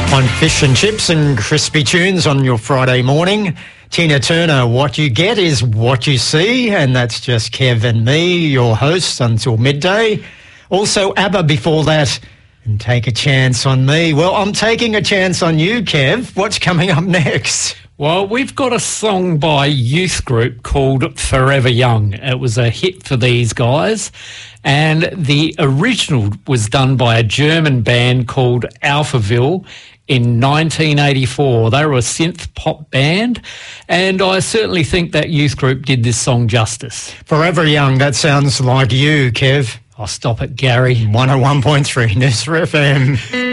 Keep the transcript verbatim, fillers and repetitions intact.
On Fish and Chips and Crispy Tunes on your Friday morning. Tina Turner, What You Get Is What You See, and that's just Kev and me, your hosts, until midday. Also, ABBA before that, and Take a Chance on Me. Well, I'm taking a chance on you, Kev. What's coming up next? Well, we've got a song by Youth Group called Forever Young. It was a hit for these guys, and the original was done by a German band called Alphaville in nineteen eighty-four. They were a synth pop band, and I certainly think that Youth Group did this song justice. Forever Young, that sounds like you, Kev. I'll stop it, Gary. one oh one point three Noosa F M.